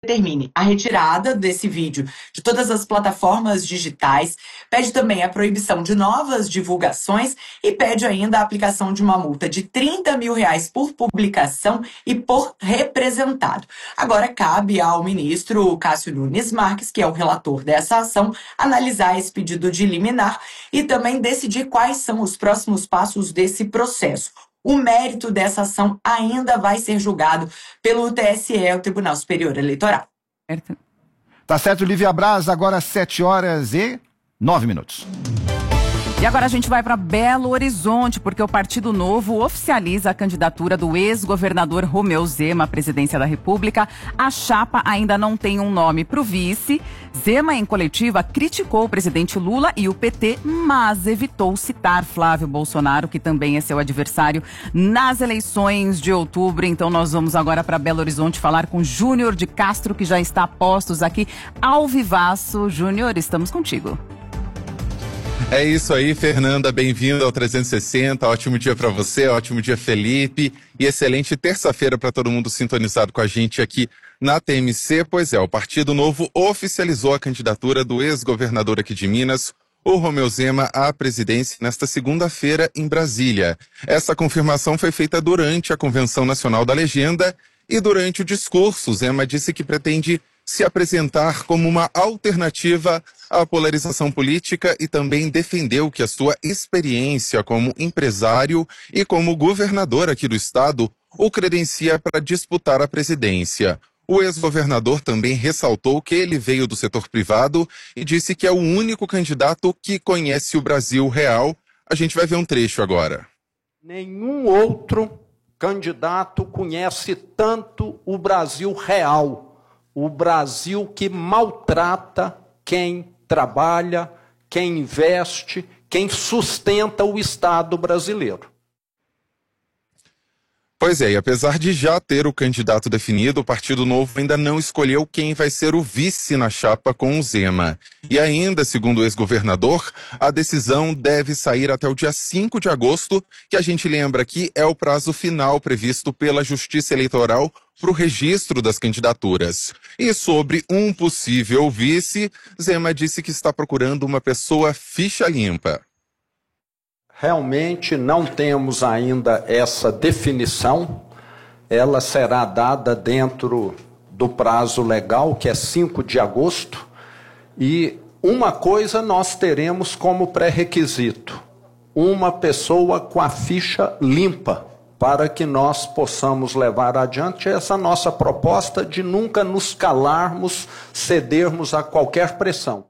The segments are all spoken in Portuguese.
determine a retirada desse vídeo de todas as plataformas digitais, pede também a proibição de novas divulgações e pede ainda a aplicação de uma multa de R$30 mil por publicação e por representado. Agora cabe ao ministro Cássio Nunes Marques, que é o relator dessa ação, analisar esse pedido de liminar e também decidir quais são os próximos passos desse processo. O mérito dessa ação ainda vai ser julgado pelo TSE, o Tribunal Superior Eleitoral. Tá certo, Lívia Braz, agora 7h09. E agora a gente vai para Belo Horizonte, porque o Partido Novo oficializa a candidatura do ex-governador Romeu Zema à presidência da República. A chapa ainda não tem um nome para o vice. Zema, em coletiva, criticou o presidente Lula e o PT, mas evitou citar Flávio Bolsonaro, que também é seu adversário nas eleições de outubro. Então nós vamos agora para Belo Horizonte falar com Júnior de Castro, que já está a postos aqui ao vivaço. Júnior, estamos contigo. É isso aí, Fernanda, bem-vinda ao 360, ótimo dia para você, ótimo dia, Felipe, e excelente terça-feira para todo mundo sintonizado com a gente aqui na TMC. Pois é, o Partido Novo oficializou a candidatura do ex-governador aqui de Minas, o Romeu Zema, à presidência nesta segunda-feira em Brasília. Essa confirmação foi feita durante a Convenção Nacional da Legenda e durante o discurso, Zema disse que pretende se apresentar como uma alternativa à polarização política e também defendeu que a sua experiência como empresário e como governador aqui do estado o credencia para disputar a presidência. O ex-governador também ressaltou que ele veio do setor privado e disse que é o único candidato que conhece o Brasil real. A gente vai ver um trecho agora. Nenhum outro candidato conhece tanto o Brasil real. O Brasil que maltrata quem trabalha, quem investe, quem sustenta o Estado brasileiro. Pois é, e apesar de já ter o candidato definido, o Partido Novo ainda não escolheu quem vai ser o vice na chapa com o Zema. E ainda, segundo o ex-governador, a decisão deve sair até o dia 5 de agosto, que a gente lembra que é o prazo final previsto pela Justiça Eleitoral para o registro das candidaturas. E sobre um possível vice, Zema disse que está procurando uma pessoa ficha limpa. Realmente não temos ainda essa definição, ela será dada dentro do prazo legal, que é 5 de agosto, e uma coisa nós teremos como pré-requisito, uma pessoa com a ficha limpa, para que nós possamos levar adiante essa nossa proposta de nunca nos calarmos, cedermos a qualquer pressão.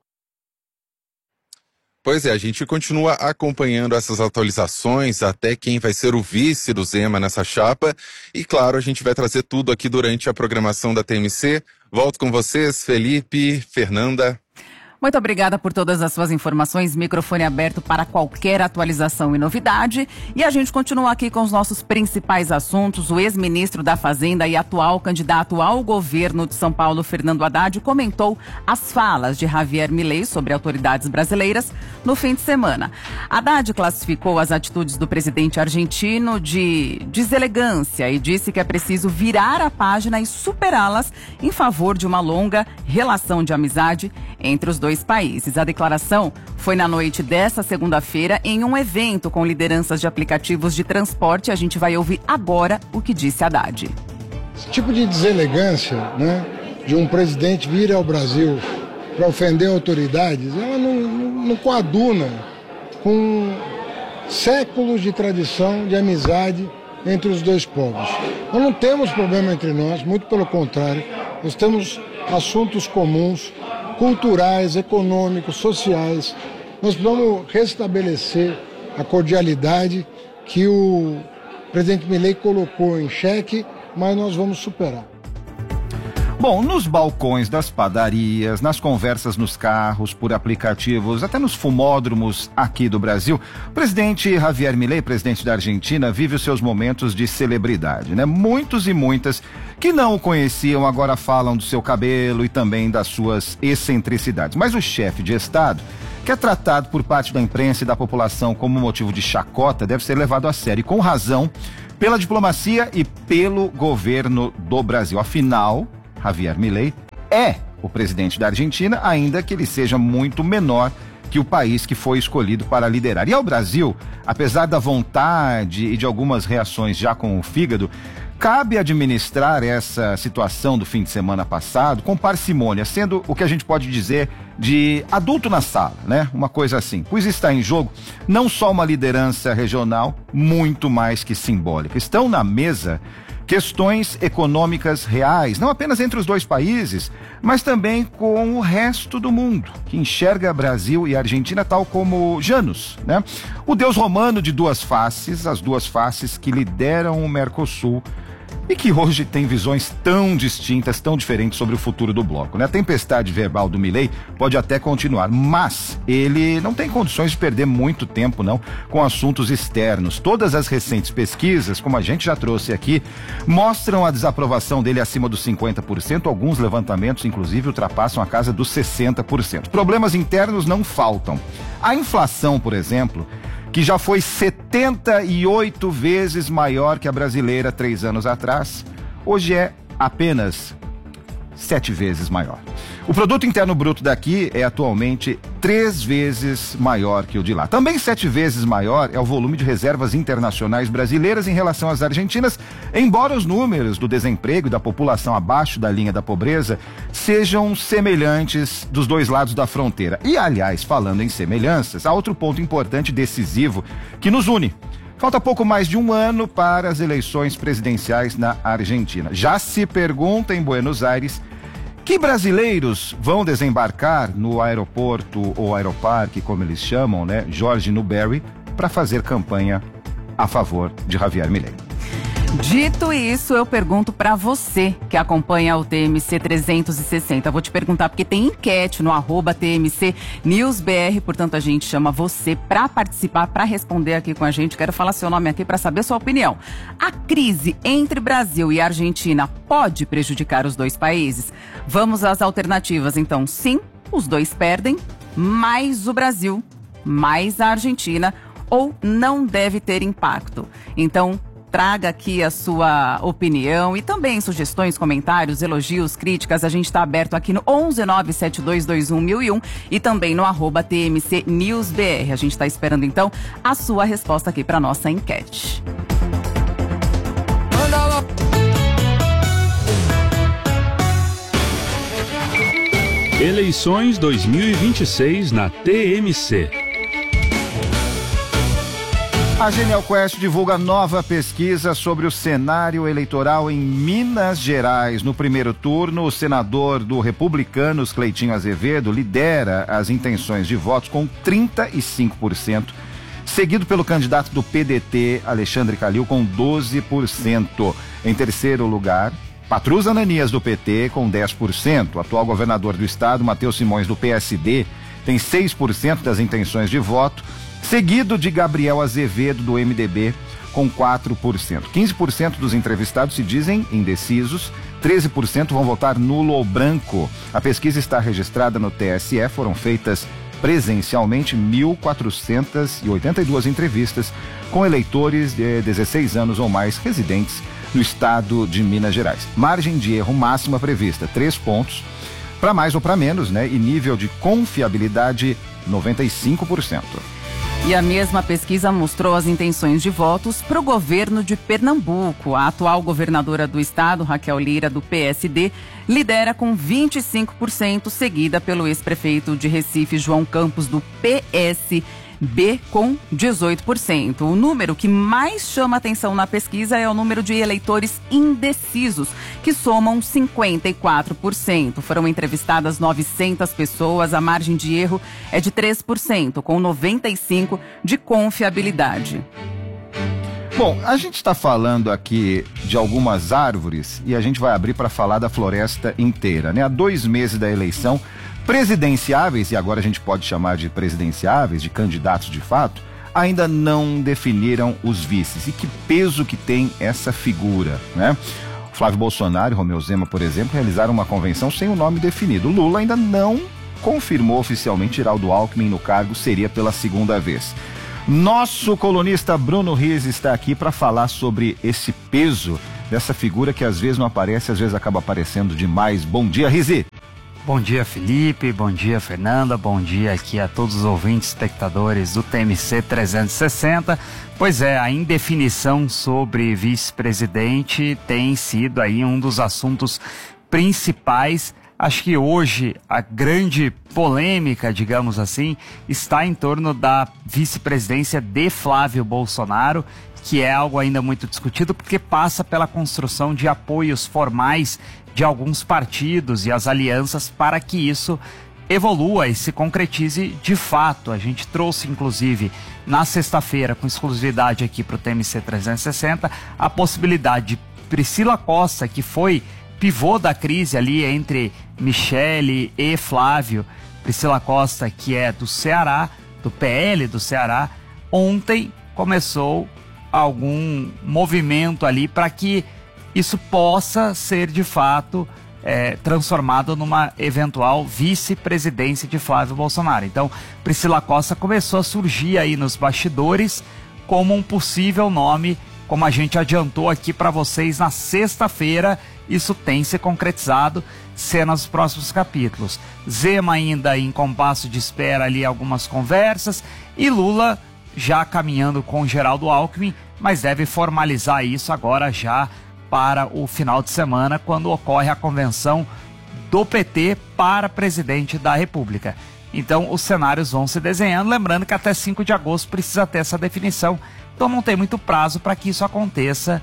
Pois é, a gente continua acompanhando essas atualizações, até quem vai ser o vice do Zema nessa chapa. E claro, a gente vai trazer tudo aqui durante a programação da TMC. Volto com vocês, Felipe, Fernanda. Muito obrigada por todas as suas informações, microfone aberto para qualquer atualização e novidade. E a gente continua aqui com os nossos principais assuntos. O ex-ministro da Fazenda e atual candidato ao governo de São Paulo, Fernando Haddad, comentou as falas de Javier Milei sobre autoridades brasileiras no fim de semana. Haddad classificou as atitudes do presidente argentino de deselegância e disse que é preciso virar a página e superá-las em favor de uma longa relação de amizade entre os dois países. A declaração foi na noite desta segunda-feira em um evento com lideranças de aplicativos de transporte. A gente vai ouvir agora o que disse Haddad. Esse tipo de deselegância, né, de um presidente vir ao Brasil para ofender autoridades, ela não coaduna com séculos de tradição de amizade entre os dois povos. Nós não temos problema entre nós, muito pelo contrário, nós temos assuntos comuns, culturais, econômicos, sociais. Nós precisamos restabelecer a cordialidade que o presidente Milei colocou em xeque, mas nós vamos superar. Bom, nos balcões das padarias, nas conversas nos carros, por aplicativos, até nos fumódromos aqui do Brasil, o presidente Javier Milei, presidente da Argentina, vive os seus momentos de celebridade, né? Muitos e muitas que não o conheciam agora falam do seu cabelo e também das suas excentricidades. Mas o chefe de Estado, que é tratado por parte da imprensa e da população como motivo de chacota, deve ser levado a sério, e com razão, pela diplomacia e pelo governo do Brasil. Afinal, Javier Milei é o presidente da Argentina, ainda que ele seja muito menor que o país que foi escolhido para liderar. E ao Brasil, apesar da vontade e de algumas reações já com o fígado, cabe administrar essa situação do fim de semana passado com parcimônia, sendo o que a gente pode dizer de adulto na sala, né? Uma coisa assim. Pois está em jogo não só uma liderança regional, muito mais que simbólica. Estão na mesa questões econômicas reais, não apenas entre os dois países, mas também com o resto do mundo, que enxerga Brasil e Argentina tal como Janus, né? O deus romano de duas faces, as duas faces que lideram o Mercosul e que hoje tem visões tão distintas, tão diferentes sobre o futuro do bloco, né? A tempestade verbal do Milei pode até continuar, mas ele não tem condições de perder muito tempo, não, com assuntos externos. Todas as recentes pesquisas, como a gente já trouxe aqui, mostram a desaprovação dele acima dos 50%, alguns levantamentos, inclusive, ultrapassam a casa dos 60%. Problemas internos não faltam. A inflação, por exemplo, que já foi 78 vezes maior que a brasileira 3 anos atrás, hoje é apenas 7 vezes maior. O produto interno bruto daqui é atualmente 3 vezes maior que o de lá. Também 7 vezes maior é o volume de reservas internacionais brasileiras em relação às argentinas, embora os números do desemprego e da população abaixo da linha da pobreza sejam semelhantes dos dois lados da fronteira. E, aliás, falando em semelhanças, há outro ponto importante e decisivo que nos une. Falta pouco mais de um ano para as eleições presidenciais na Argentina. Já se pergunta em Buenos Aires que brasileiros vão desembarcar no aeroporto ou aeroparque, como eles chamam, né, Jorge Newbery, para fazer campanha a favor de Javier Milei. Dito isso, eu pergunto para você que acompanha o TMC 360. Vou te perguntar porque tem enquete no @TMC NewsBR, portanto a gente chama você para participar, para responder aqui com a gente. Quero falar seu nome aqui para saber sua opinião. A crise entre Brasil e Argentina pode prejudicar os dois países? Vamos às alternativas, então. Sim, os dois perdem, mais o Brasil, mais a Argentina, ou não deve ter impacto. Então, traga aqui a sua opinião e também sugestões, comentários, elogios, críticas. A gente está aberto aqui no 11972211001 e também no @TMC NewsBR. A gente está esperando então a sua resposta aqui para nossa enquete. Eleições 2026 na TMC. A Genial Quest divulga nova pesquisa sobre o cenário eleitoral em Minas Gerais. No primeiro turno, o senador do Republicanos, Cleitinho Azevedo, lidera as intenções de votos com 35%, seguido pelo candidato do PDT, Alexandre Calil, com 12%. Em terceiro lugar, Patrus Ananias, do PT, com 10%. O atual governador do estado, Matheus Simões, do PSD, tem 6% das intenções de voto, seguido de Gabriel Azevedo, do MDB, com 4%. 15% dos entrevistados se dizem indecisos, 13% vão votar nulo ou branco. A pesquisa está registrada no TSE, foram feitas presencialmente 1.482 entrevistas com eleitores de 16 anos ou mais residentes no estado de Minas Gerais. Margem de erro máxima prevista, 3 pontos, para mais ou para menos, né? E nível de confiabilidade, 95%. E a mesma pesquisa mostrou as intenções de votos para o governo de Pernambuco. A atual governadora do estado, Raquel Lira, do PSD, lidera com 25%, seguida pelo ex-prefeito de Recife, João Campos, do PSB, com 18%. O número que mais chama atenção na pesquisa é o número de eleitores indecisos, que somam 54%. Foram entrevistadas 900 pessoas, a margem de erro é de 3%, com 95% de confiabilidade. Bom, a gente está falando aqui de algumas árvores e a gente vai abrir para falar da floresta inteira, né? Há 2 meses da eleição, presidenciáveis, e agora a gente pode chamar de presidenciáveis, de candidatos de fato, ainda não definiram os vices. E que peso que tem essa figura, né? Flávio Bolsonaro e Romeu Zema, por exemplo, realizaram uma convenção sem o nome definido. O Lula ainda não confirmou oficialmente. Geraldo Alckmin no cargo seria pela 2ª vez. Nosso colunista Bruno Riz está aqui para falar sobre esse peso dessa figura que às vezes não aparece, às vezes acaba aparecendo demais. Bom dia, Rizi! Bom dia, Felipe, bom dia, Fernanda, bom dia aqui a todos os ouvintes, espectadores do TMC 360. Pois é, a indefinição sobre vice-presidente tem sido aí um dos assuntos principais. Acho que hoje a grande polêmica, digamos assim, está em torno da vice-presidência de Flávio Bolsonaro, que é algo ainda muito discutido porque passa pela construção de apoios formais de alguns partidos e as alianças para que isso evolua e se concretize de fato. A gente trouxe, inclusive, na sexta-feira, com exclusividade aqui para o TMC 360, a possibilidade de Priscila Costa, que foi pivô da crise ali entre Michele e Flávio. Priscila Costa, que é do Ceará, do PL do Ceará, ontem começou algum movimento ali para que isso possa ser de fato transformado numa eventual vice-presidência de Flávio Bolsonaro. Então, Priscila Costa começou a surgir aí nos bastidores como um possível nome, como a gente adiantou aqui para vocês na sexta-feira. Isso tem se concretizado, cenas dos próximos capítulos. Zema ainda em compasso de espera ali algumas conversas e Lula já caminhando com Geraldo Alckmin, mas deve formalizar isso agora já para o final de semana, quando ocorre a convenção do PT para presidente da República. Então os cenários vão se desenhando, lembrando que até 5 de agosto precisa ter essa definição, então não tem muito prazo para que isso aconteça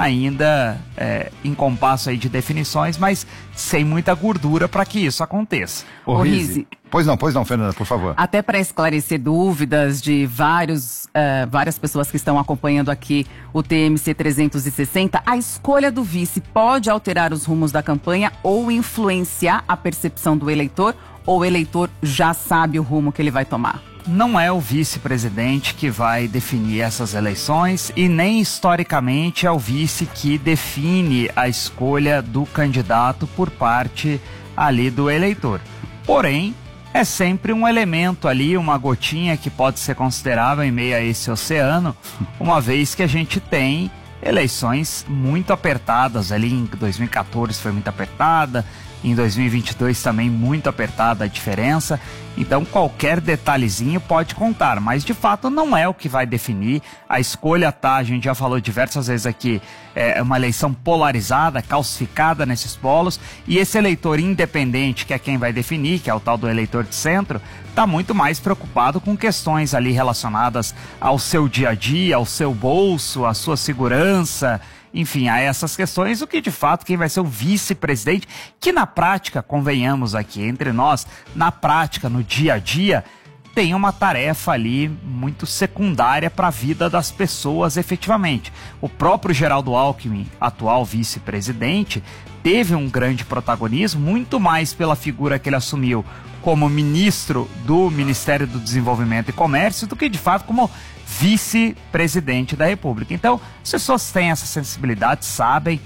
ainda em compasso aí de definições, mas sem muita gordura para que isso aconteça. Ô, Rizzi. Pois não, Fernanda, por favor. Até para esclarecer dúvidas de várias pessoas que estão acompanhando aqui o TMC 360, a escolha do vice pode alterar os rumos da campanha ou influenciar a percepção do eleitor, ou o eleitor já sabe o rumo que ele vai tomar? Não é o vice-presidente que vai definir essas eleições e nem historicamente é o vice que define a escolha do candidato por parte ali do eleitor. Porém, é sempre um elemento ali, uma gotinha que pode ser considerável em meio a esse oceano, uma vez que a gente tem eleições muito apertadas ali. Em 2014 foi muito apertada, em 2022 também muito apertada a diferença. Então qualquer detalhezinho pode contar, mas de fato não é o que vai definir. A escolha a gente já falou diversas vezes aqui, é uma eleição polarizada, calcificada nesses polos, e esse eleitor independente, que é quem vai definir, que é o tal do eleitor de centro, está muito mais preocupado com questões ali relacionadas ao seu dia a dia, ao seu bolso, à sua segurança, enfim, a essas questões, o que de fato quem vai ser o vice-presidente, que na prática, convenhamos aqui entre nós, na prática, no dia a dia, tem uma tarefa ali muito secundária para a vida das pessoas efetivamente. O próprio Geraldo Alckmin, atual vice-presidente, teve um grande protagonismo, muito mais pela figura que ele assumiu como ministro do Ministério do Desenvolvimento e Comércio, do que de fato como vice-presidente da República. Então, as pessoas têm essa sensibilidade, sabem,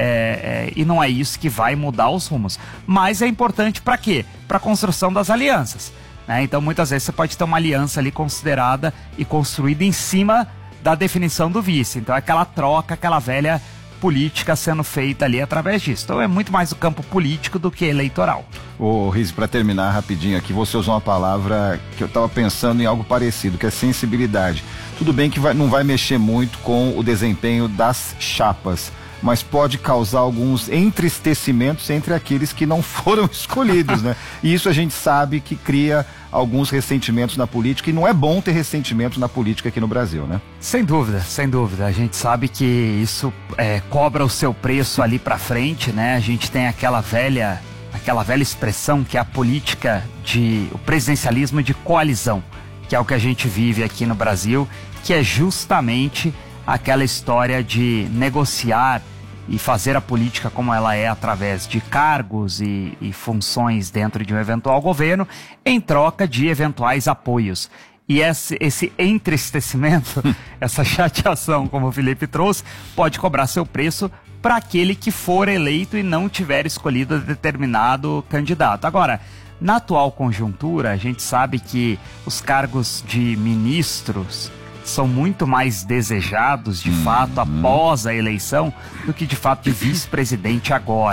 e não é isso que vai mudar os rumos. Mas é importante para quê? Para a construção das alianças, né? Então, muitas vezes você pode ter uma aliança ali considerada e construída em cima da definição do vice. Então, é aquela troca, aquela velha política sendo feita ali através disso. Então é muito mais o campo político do que eleitoral. Ô Rizzi, para terminar rapidinho aqui, você usou uma palavra que eu estava pensando em algo parecido, que é sensibilidade. Tudo bem que não vai mexer muito com o desempenho das chapas, mas pode causar alguns entristecimentos entre aqueles que não foram escolhidos, né? E isso a gente sabe que cria alguns ressentimentos na política, e não é bom ter ressentimento na política aqui no Brasil, né? Sem dúvida, sem dúvida. A gente sabe que isso cobra o seu preço ali pra frente, né? A gente tem aquela velha expressão que é a política o presidencialismo de coalizão, que é o que a gente vive aqui no Brasil, que é justamente aquela história de negociar e fazer a política como ela é através de cargos e funções dentro de um eventual governo em troca de eventuais apoios. E esse entristecimento, essa chateação, como o Felipe trouxe, pode cobrar seu preço para aquele que for eleito e não tiver escolhido determinado candidato. Agora, na atual conjuntura, a gente sabe que os cargos de ministros são muito mais desejados, de fato, após a eleição, do que, de fato, de vice-presidente agora.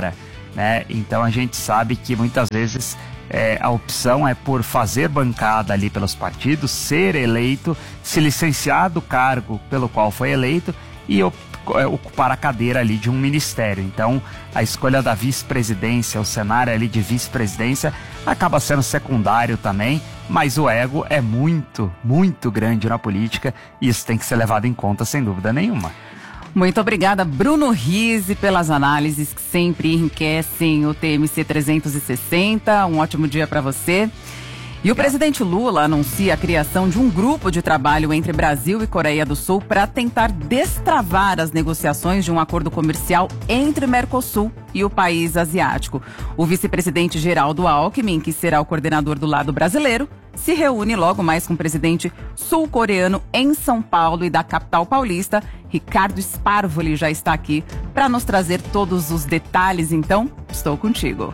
né? Então a gente sabe que muitas vezes a opção é por fazer bancada ali pelos partidos, ser eleito, se licenciar do cargo pelo qual foi eleito e ocupar a cadeira ali de um ministério. Então a escolha da vice-presidência, o cenário ali de vice-presidência acaba sendo secundário também, mas o ego é muito, muito grande na política e isso tem que ser levado em conta sem dúvida nenhuma. Muito obrigada, Bruno Rizzi, pelas análises que sempre enriquecem o TMC 360. Um ótimo dia para você. E o presidente Lula anuncia a criação de um grupo de trabalho entre Brasil e Coreia do Sul para tentar destravar as negociações de um acordo comercial entre Mercosul e o país asiático. O vice-presidente Geraldo Alckmin, que será o coordenador do lado brasileiro, se reúne logo mais com o presidente sul-coreano em São Paulo, e da capital paulista, Ricardo Sparvoli já está aqui para nos trazer todos os detalhes. Então, estou contigo.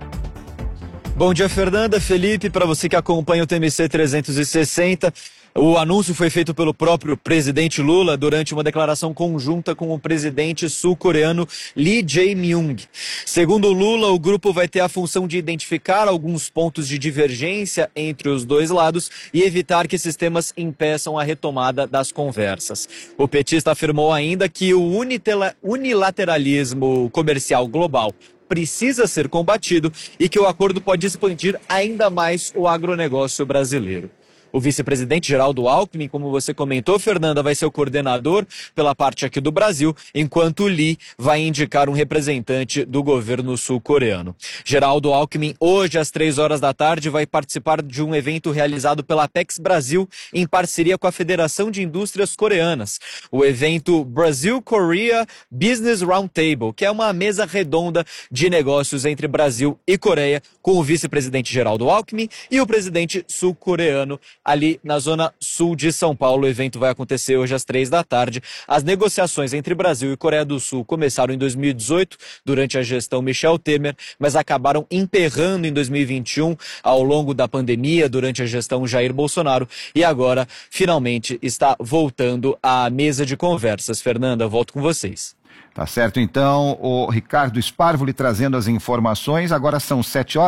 Bom dia, Fernanda, Felipe, para você que acompanha o TMC 360. O anúncio foi feito pelo próprio presidente Lula durante uma declaração conjunta com o presidente sul-coreano Lee Jae-myung. Segundo Lula, o grupo vai ter a função de identificar alguns pontos de divergência entre os dois lados e evitar que esses temas impeçam a retomada das conversas. O petista afirmou ainda que o unilateralismo comercial global precisa ser combatido e que o acordo pode expandir ainda mais o agronegócio brasileiro. O vice-presidente Geraldo Alckmin, como você comentou, Fernanda, vai ser o coordenador pela parte aqui do Brasil, enquanto o Lee vai indicar um representante do governo sul-coreano. Geraldo Alckmin, hoje às 3 horas da tarde, vai participar de um evento realizado pela Apex Brasil em parceria com a Federação de Indústrias Coreanas. O evento Brasil-Korea Business Roundtable, que é uma mesa redonda de negócios entre Brasil e Coreia, com o vice-presidente Geraldo Alckmin e o presidente sul-coreano ali na zona sul de São Paulo. O evento vai acontecer hoje às 3 da tarde. As negociações entre Brasil e Coreia do Sul começaram em 2018, durante a gestão Michel Temer, mas acabaram emperrando em 2021, ao longo da pandemia, durante a gestão Jair Bolsonaro, e agora, finalmente, está voltando à mesa de conversas. Fernanda, volto com vocês. Tá certo, então, o Ricardo Sparvoli trazendo as informações. Agora são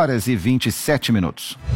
7h27.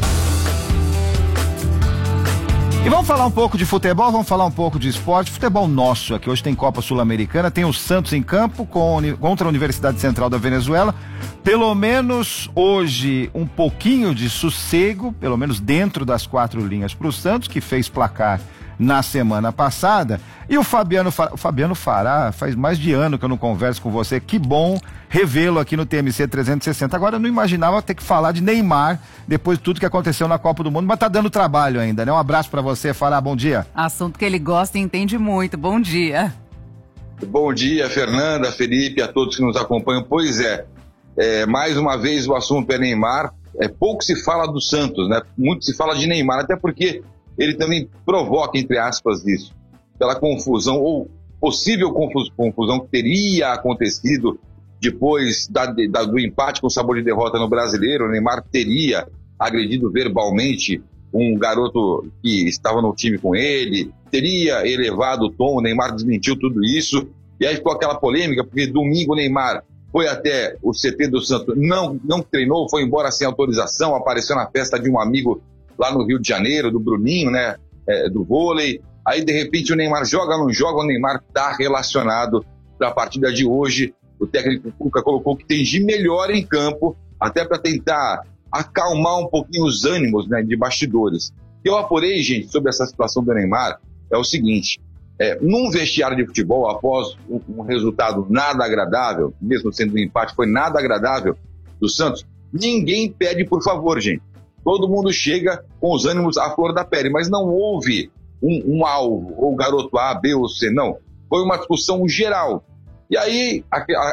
E vamos falar um pouco de futebol, vamos falar um pouco de esporte, futebol nosso aqui. Hoje tem Copa Sul-Americana, tem o Santos em campo contra a Universidade Central da Venezuela. Pelo menos hoje um pouquinho de sossego, pelo menos dentro das 4 linhas para o Santos, que fez placar na semana passada. E o Fabiano Fará, faz mais de ano que eu não converso com você, que bom revê-lo aqui no TMC 360. Agora eu não imaginava ter que falar de Neymar depois de tudo que aconteceu na Copa do Mundo, mas tá dando trabalho ainda, né? Um abraço pra você, Fará, bom dia. Assunto que ele gosta e entende muito, bom dia. Bom dia, Fernanda, Felipe, a todos que nos acompanham. Pois é, mais uma vez o assunto é Neymar. Pouco se fala do Santos, né? Muito se fala de Neymar, até porque ele também provoca, entre aspas, isso, pela confusão, ou possível confusão que teria acontecido depois do empate com sabor de derrota no Brasileiro. O Neymar teria agredido verbalmente um garoto que estava no time com ele, teria elevado o tom. O Neymar desmentiu tudo isso, e aí ficou aquela polêmica, porque domingo o Neymar foi até o CT do Santos, não treinou, foi embora sem autorização, apareceu na festa de um amigo lá no Rio de Janeiro, do Bruninho, né, do vôlei. Aí, de repente, o Neymar joga, não joga, o Neymar está relacionado para a partida de hoje. O técnico Cuca colocou que tem de melhor em campo, até para tentar acalmar um pouquinho os ânimos, né, de bastidores. O que eu apurei, gente, sobre essa situação do Neymar é o seguinte: num vestiário de futebol, após um resultado nada agradável, mesmo sendo um empate, foi nada agradável do Santos, ninguém pede por favor, gente. Todo mundo chega com os ânimos à flor da pele, mas não houve um alvo, ou garoto A, B ou C, não. Foi uma discussão geral. E aí,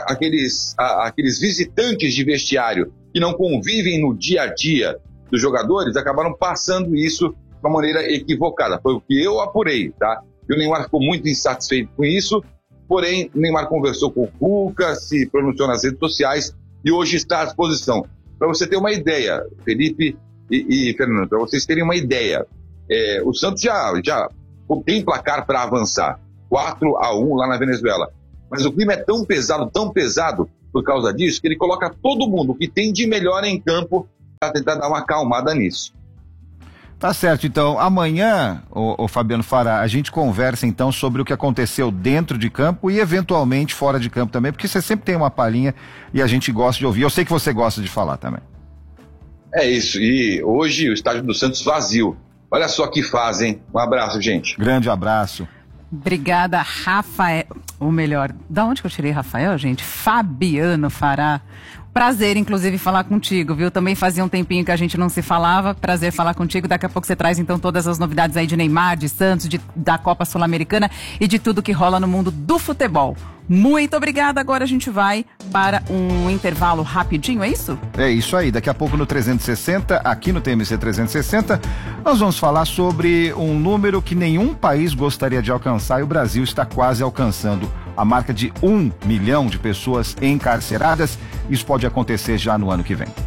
aqueles visitantes de vestiário que não convivem no dia a dia dos jogadores acabaram passando isso de uma maneira equivocada. Foi o que eu apurei, tá? E o Neymar ficou muito insatisfeito com isso, porém, o Neymar conversou com o Cuca, se pronunciou nas redes sociais e hoje está à disposição. Para você ter uma ideia, Felipe e Fernando, para vocês terem uma ideia, o Santos já tem placar para avançar, 4-1 lá na Venezuela. Mas o clima é tão pesado, por causa disso, que ele coloca todo mundo que tem de melhor em campo para tentar dar uma acalmada nisso. Tá certo, então amanhã, o Fabiano Fará, a gente conversa então sobre o que aconteceu dentro de campo e eventualmente fora de campo também, porque você sempre tem uma palhinha e a gente gosta de ouvir. Eu sei que você gosta de falar também. É isso, e hoje o estádio do Santos vazio. Olha só que fase, hein? Um abraço, gente. Grande abraço. Obrigada, Rafael. Ou melhor, da onde que eu tirei Rafael, gente? Fabiano Fará. Prazer, inclusive, falar contigo, viu? Também fazia um tempinho que a gente não se falava. Prazer falar contigo. Daqui a pouco você traz, então, todas as novidades aí de Neymar, de Santos, da Copa Sul-Americana e de tudo que rola no mundo do futebol. Muito obrigada. Agora a gente vai para um intervalo rapidinho, é isso? É isso aí. Daqui a pouco no 360, aqui no TMC 360, nós vamos falar sobre um número que nenhum país gostaria de alcançar e o Brasil está quase alcançando a marca de 1 milhão de pessoas encarceradas. Isso pode acontecer já no ano que vem.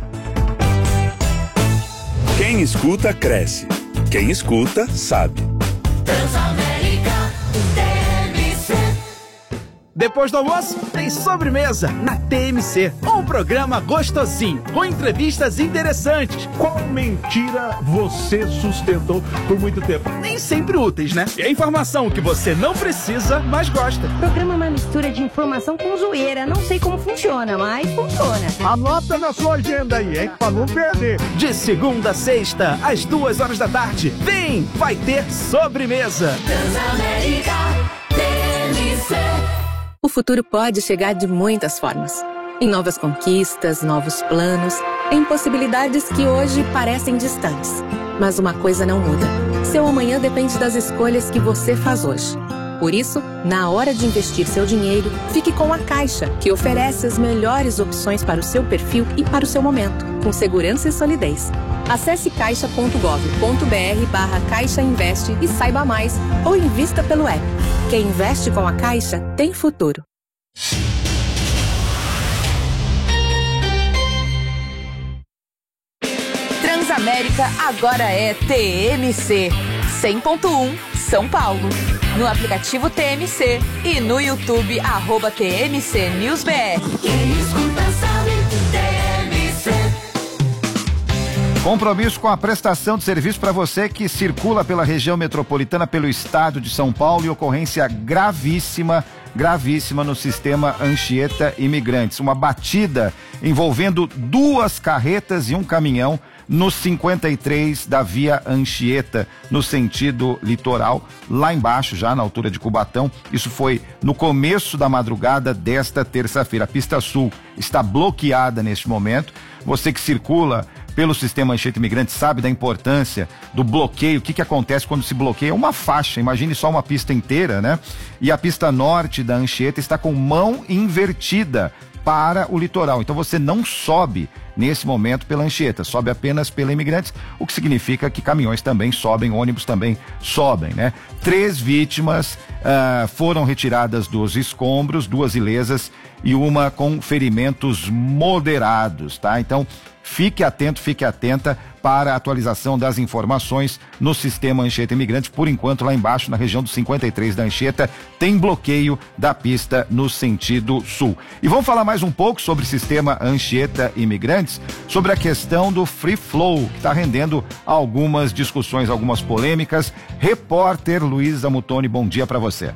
Quem escuta, cresce. Quem escuta, sabe. Depois do almoço, tem sobremesa na TMC. Um programa gostosinho, com entrevistas interessantes. Qual mentira você sustentou por muito tempo? Nem sempre úteis, né? E a informação que você não precisa, mas gosta. O programa é uma mistura de informação com zoeira. Não sei como funciona, mas funciona. Anota na sua agenda aí, hein? Pra não perder. De segunda a sexta, às 2h da tarde. Vem, vai ter sobremesa. Transamérica TMC. O futuro pode chegar de muitas formas. Em novas conquistas, novos planos, em possibilidades que hoje parecem distantes. Mas uma coisa não muda. Seu amanhã depende das escolhas que você faz hoje. Por isso, na hora de investir seu dinheiro, fique com a Caixa, que oferece as melhores opções para o seu perfil e para o seu momento, com segurança e solidez. Acesse caixa.gov.br/Caixa Investe e saiba mais, ou invista pelo app. Quem investe com a Caixa tem futuro. Transamérica agora é TMC 100.1 São Paulo. No aplicativo TMC e no YouTube @TMC News BR. Quem escuta sabe, TMC. Compromisso com a prestação de serviço para você que circula pela região metropolitana, pelo estado de São Paulo, e ocorrência gravíssima no sistema Anchieta Imigrantes. Uma batida envolvendo 2 carretas e um caminhão no 53 da via Anchieta, no sentido litoral, lá embaixo, já na altura de Cubatão. Isso foi no começo da madrugada desta terça-feira. A pista sul está bloqueada neste momento. Você que circula pelo sistema Anchieta Imigrante sabe da importância do bloqueio. O que acontece quando se bloqueia? Uma faixa, imagine só uma pista inteira, né? E a pista norte da Anchieta está com mão invertida para o litoral. Então você não sobe nesse momento pela Anchieta, sobe apenas pela Imigrantes, o que significa que caminhões também sobem, ônibus também sobem, né? 3 vítimas foram retiradas dos escombros, 2 ilesas e uma com ferimentos moderados, tá? Então fique atento, fique atenta para a atualização das informações no sistema Anchieta Imigrantes. Por enquanto, lá embaixo, na região do 53 da Anchieta, tem bloqueio da pista no sentido sul. E vamos falar mais um pouco sobre o sistema Anchieta Imigrantes, sobre a questão do free flow, que está rendendo algumas discussões, algumas polêmicas. Repórter Luísa Mutoni, bom dia para você.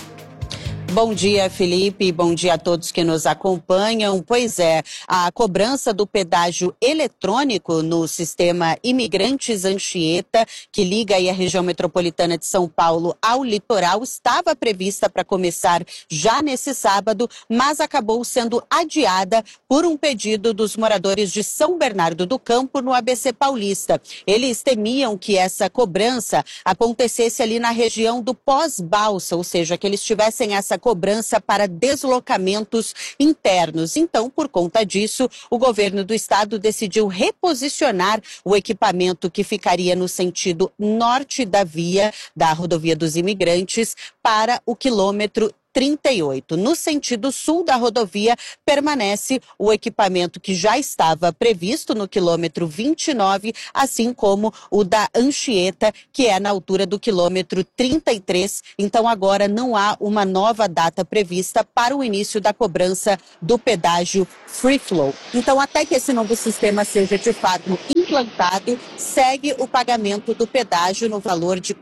Bom dia, Felipe. Bom dia a todos que nos acompanham. Pois é, a cobrança do pedágio eletrônico no sistema Imigrantes Anchieta, que liga aí a região metropolitana de São Paulo ao litoral, estava prevista para começar já nesse sábado, mas acabou sendo adiada por um pedido dos moradores de São Bernardo do Campo, no ABC Paulista. Eles temiam que essa cobrança acontecesse ali na região do pós-balsa, ou seja, que eles tivessem essa cobrança para deslocamentos internos. Então, por conta disso, o governo do estado decidiu reposicionar o equipamento que ficaria no sentido norte da via, da rodovia dos Imigrantes, para o quilômetro 38. No sentido sul da rodovia, permanece o equipamento que já estava previsto no quilômetro 29, assim como o da Anchieta, que é na altura do quilômetro 33. Então agora não há uma nova data prevista para o início da cobrança do pedágio Free Flow. Então, até que esse novo sistema seja de fato implantado, segue o pagamento do pedágio no valor de R$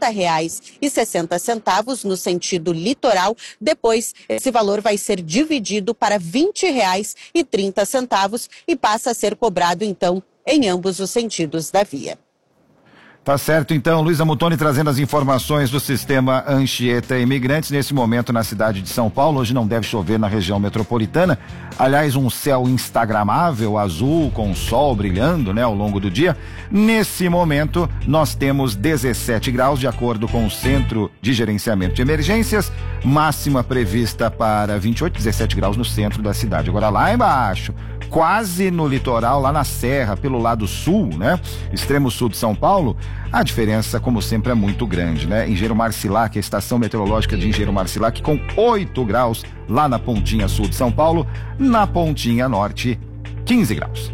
40,60 no sentido litoral. Depois, esse valor vai ser dividido para R$ 20,30 e passa a ser cobrado, então, em ambos os sentidos da via. Tá certo, então, Luísa Mutoni trazendo as informações do sistema Anchieta Imigrantes nesse momento na cidade de São Paulo. Hoje não deve chover na região metropolitana. Aliás, um céu instagramável, azul, com sol brilhando, né, ao longo do dia. Nesse momento, nós temos 17 graus, de acordo com o Centro de Gerenciamento de Emergências. Máxima prevista para 28, 17 graus no centro da cidade. Agora, lá embaixo, quase no litoral, lá na serra, pelo lado sul, né? Extremo sul de São Paulo, a diferença, como sempre, é muito grande, né? Engenheiro Marcilac, a estação meteorológica de Engenheiro Marcilac, com 8 graus lá na pontinha sul de São Paulo, na pontinha norte, 15 graus.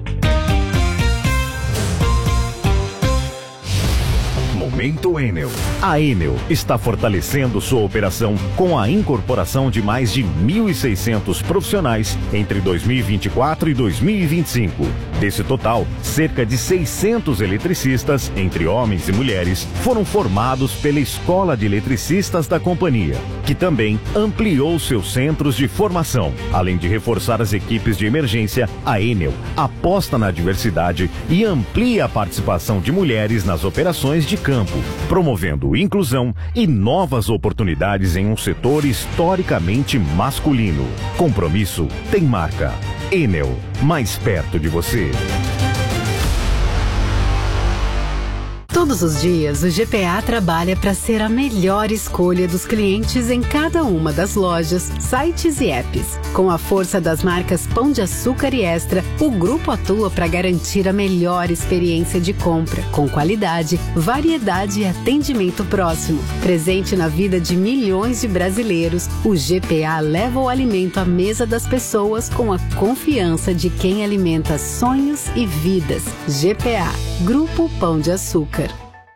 Momento Enel. A Enel está fortalecendo sua operação com a incorporação de mais de 1.600 profissionais entre 2024 e 2025. Desse total, cerca de 600 eletricistas, entre homens e mulheres, foram formados pela Escola de Eletricistas da companhia, que também ampliou seus centros de formação. Além de reforçar as equipes de emergência, a Enel aposta na diversidade e amplia a participação de mulheres nas operações de campo, promovendo inclusão e novas oportunidades em um setor historicamente masculino. Compromisso tem marca. Enel, mais perto de você. Todos os dias, o GPA trabalha para ser a melhor escolha dos clientes em cada uma das lojas, sites e apps. Com a força das marcas Pão de Açúcar e Extra, o grupo atua para garantir a melhor experiência de compra, com qualidade, variedade e atendimento próximo. Presente na vida de milhões de brasileiros, o GPA leva o alimento à mesa das pessoas com a confiança de quem alimenta sonhos e vidas. GPA, Grupo Pão de Açúcar.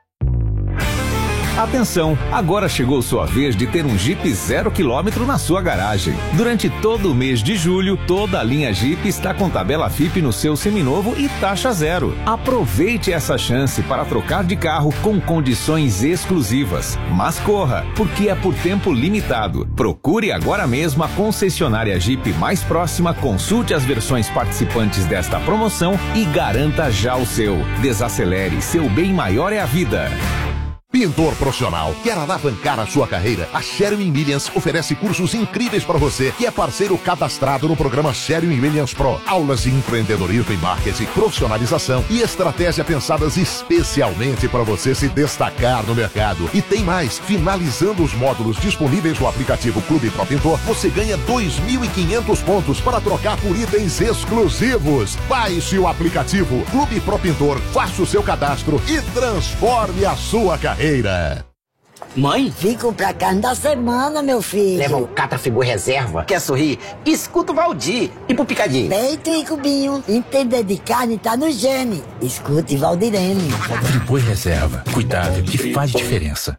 Atenção, agora chegou sua vez de ter um Jeep 0 km na sua garagem. Durante todo o mês de julho, toda a linha Jeep está com tabela FIP no seu seminovo e taxa zero. Aproveite essa chance para trocar de carro com condições exclusivas. Mas corra, porque é por tempo limitado. Procure agora mesmo a concessionária Jeep mais próxima, consulte as versões participantes desta promoção e garanta já o seu. Desacelere, seu bem maior é a vida. Pintor profissional, quer alavancar a sua carreira? A Sherwin Williams oferece cursos incríveis para você, que é parceiro cadastrado no programa Sherwin Williams Pro. Aulas de empreendedorismo e marketing, profissionalização e estratégia pensadas especialmente para você se destacar no mercado. E tem mais, finalizando os módulos disponíveis no aplicativo Clube Pro Pintor, você ganha 2.500 pontos para trocar por itens exclusivos. Baixe o aplicativo Clube Pro Pintor, faça o seu cadastro e transforme a sua carreira. Mãe? Fico pra carne da semana, meu filho. Leva um Catafigu reserva. Quer sorrir? Escuta o Valdir. E pro picadinho? Peito e cubinho. Entender de carne tá no gene. Escute Valdirene. Friboi reserva. Cuidado que faz diferença.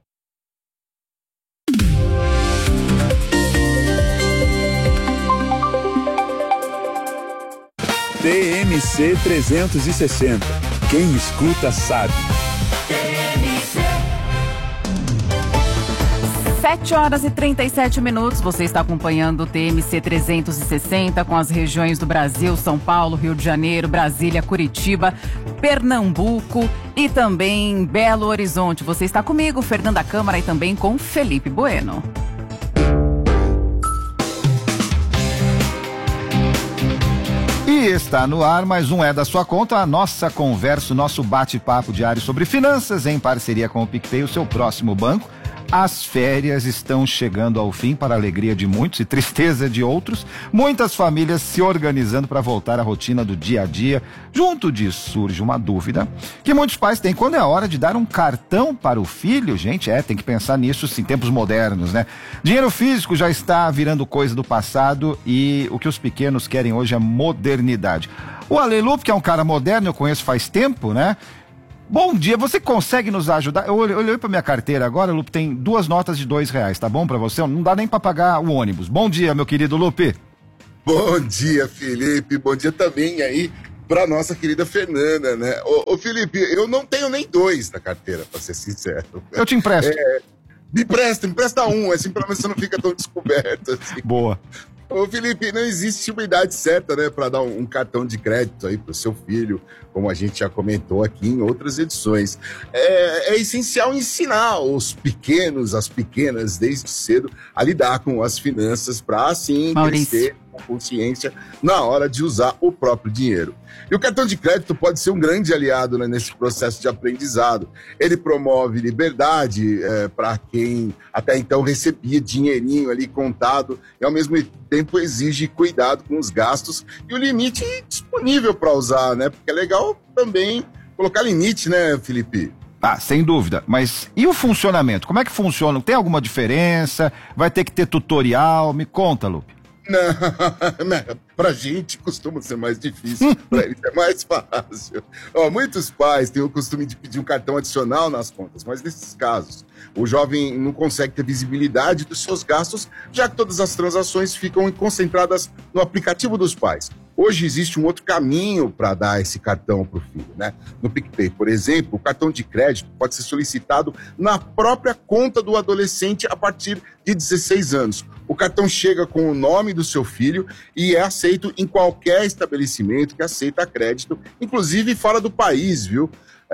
TMC 360. Quem escuta sabe. 7h37. Você está acompanhando o TMC 360 com as regiões do Brasil, São Paulo, Rio de Janeiro, Brasília, Curitiba, Pernambuco e também Belo Horizonte. Você está comigo, Fernanda Câmara, e também com Felipe Bueno. E está no ar mais um É da Sua Conta, a nossa conversa, o nosso bate-papo diário sobre finanças em parceria com o PicPay, o seu próximo banco. As férias estão chegando ao fim, para a alegria de muitos e tristeza de outros. Muitas famílias se organizando para voltar à rotina do dia a dia. Junto disso surge uma dúvida que muitos pais têm: quando é a hora de dar um cartão para o filho? Gente, tem que pensar nisso em tempos modernos, né? Dinheiro físico já está virando coisa do passado e o que os pequenos querem hoje é modernidade. O Ale Lupe, que é um cara moderno, eu conheço faz tempo, né? Bom dia, você consegue nos ajudar? Eu olhei pra minha carteira agora, Lupe, tem 2 notas de R$2, tá bom pra você? Não dá nem pra pagar o ônibus. Bom dia, meu querido Lupe. Bom dia, Felipe. Bom dia também aí pra nossa querida Fernanda, né? Ô Felipe, eu não tenho nem 2 na carteira, pra ser sincero. Eu te empresto. Me empresta um, assim, pelo menos você não fica tão descoberto. Assim. Boa. Ô Felipe, não existe uma idade certa, né, para dar um cartão de crédito aí pro seu filho, como a gente já comentou aqui em outras edições. É essencial ensinar os pequenos, as pequenas, desde cedo, a lidar com as finanças para, assim, crescer com consciência na hora de usar o próprio dinheiro. E o cartão de crédito pode ser um grande aliado, né, nesse processo de aprendizado. Ele promove liberdade para quem até então recebia dinheirinho ali contado e ao mesmo tempo exige cuidado com os gastos e o limite disponível para usar, né? Porque é legal também colocar limite, né, Felipe? Sem dúvida. Mas e o funcionamento? Como é que funciona? Tem alguma diferença? Vai ter que ter tutorial? Me conta, Lupe. Não, pra gente costuma ser mais difícil, pra eles é mais fácil. Muitos pais têm o costume de pedir um cartão adicional nas contas, mas nesses casos, o jovem não consegue ter visibilidade dos seus gastos, já que todas as transações ficam concentradas no aplicativo dos pais. Hoje existe um outro caminho para dar esse cartão para o filho, né? No PicPay, por exemplo, o cartão de crédito pode ser solicitado na própria conta do adolescente a partir de 16 anos. O cartão chega com o nome do seu filho e é aceito em qualquer estabelecimento que aceita crédito, inclusive fora do país, viu?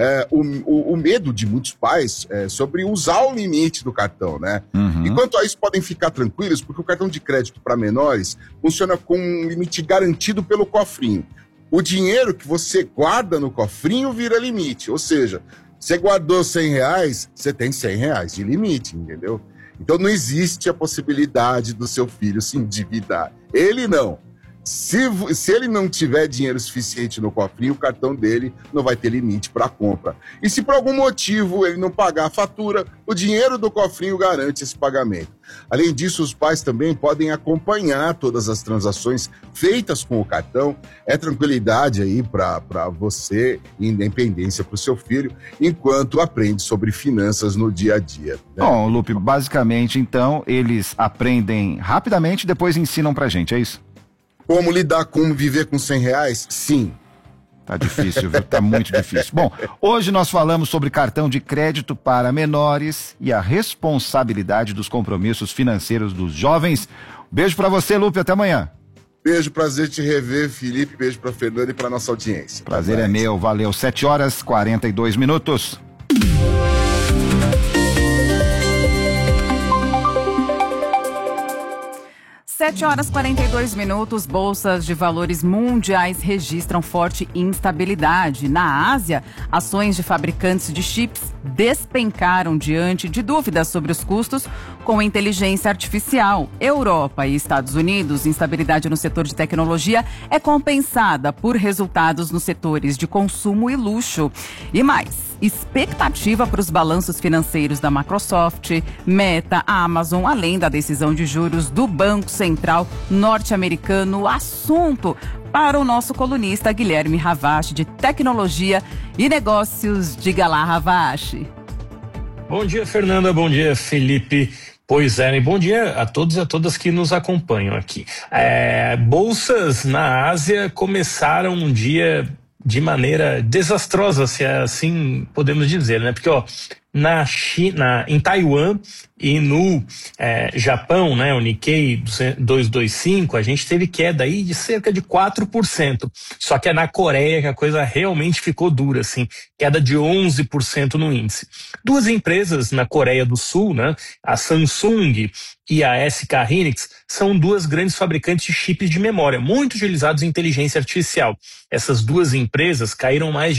O medo de muitos pais é sobre usar o limite do cartão, né? E quanto a isso, podem ficar tranquilos, porque o cartão de crédito para menores funciona com um limite garantido pelo cofrinho. O dinheiro que você guarda no cofrinho vira limite, ou seja, você guardou R$100, você tem R$100 de limite, entendeu? Então não existe a possibilidade do seu filho se endividar. Ele não. Se ele não tiver dinheiro suficiente no cofrinho, o cartão dele não vai ter limite para compra. E se por algum motivo ele não pagar a fatura, o dinheiro do cofrinho garante esse pagamento. Além disso, os pais também podem acompanhar todas as transações feitas com o cartão. É tranquilidade aí para você e independência para o seu filho, enquanto aprende sobre finanças no dia a dia. Né? Bom, Lupe, basicamente, então, eles aprendem rapidamente e depois ensinam pra gente, é isso? Como lidar, como viver com R$100? Sim. Tá difícil, viu? Tá muito difícil. Bom, hoje nós falamos sobre cartão de crédito para menores e a responsabilidade dos compromissos financeiros dos jovens. Beijo pra você, Lupe, até amanhã. Beijo, prazer te rever, Felipe. Beijo pra Fernanda e pra nossa audiência. Prazer é meu, valeu. 7h42. 7h42, bolsas de valores mundiais registram forte instabilidade. Na Ásia, ações de fabricantes de chips despencaram diante de dúvidas sobre os custos com inteligência artificial. Europa e Estados Unidos, instabilidade no setor de tecnologia é compensada por resultados nos setores de consumo e luxo. E mais, expectativa para os balanços financeiros da Microsoft, Meta, Amazon, além da decisão de juros do Banco Central norte-americano. Assunto para o nosso colunista Guilherme Ravache, de Tecnologia e Negócios. Diga lá, Ravache. Bom dia, Fernanda. Bom dia, Felipe. Pois é, e bom dia a todos e a todas que nos acompanham aqui. Bolsas na Ásia começaram um dia de maneira desastrosa, se assim podemos dizer, né? Porque, na China, em Taiwan e no Japão, né, o Nikkei 225, a gente teve queda aí de cerca de 4%. Só que é na Coreia que a coisa realmente ficou dura, assim, queda de 11% no índice. Duas empresas na Coreia do Sul, né, a Samsung e a SK Hynix, são duas grandes fabricantes de chips de memória, muito utilizados em inteligência artificial. Essas duas empresas caíram mais de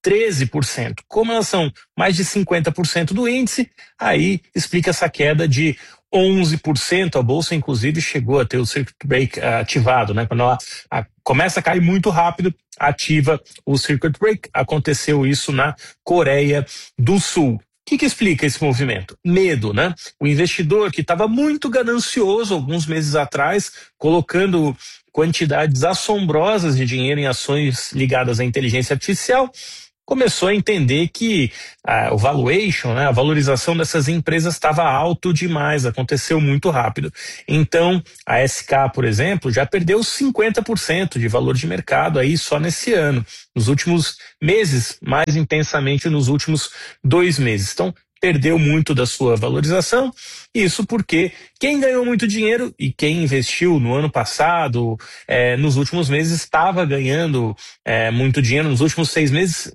13%. Como elas são mais de 50% do índice, aí explica essa queda de 11%. A bolsa, inclusive, chegou a ter o circuit break ativado, né? Quando ela começa a cair muito rápido, ativa o circuit break. Aconteceu isso na Coreia do Sul. O que explica esse movimento? Medo, né? O investidor que estava muito ganancioso alguns meses atrás, colocando quantidades assombrosas de dinheiro em ações ligadas à inteligência artificial, começou a entender que o valuation, né, a valorização dessas empresas estava alto demais, aconteceu muito rápido. Então, a SK, por exemplo, já perdeu 50% de valor de mercado aí só nesse ano, nos últimos meses, mais intensamente nos últimos 2 meses. Então, perdeu muito da sua valorização, isso porque quem ganhou muito dinheiro e quem investiu no ano passado, nos últimos meses, estava ganhando muito dinheiro. Nos últimos 6